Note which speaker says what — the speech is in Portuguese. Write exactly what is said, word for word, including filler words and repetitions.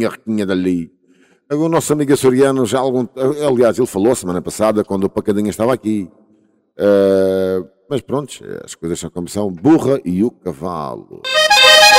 Speaker 1: riquinha, riquinha dali. O nosso amigo açoriano, já algum, aliás, ele falou semana passada, quando o Pacadinha estava aqui. Uh, mas pronto, as coisas são como são. Burra e o cavalo.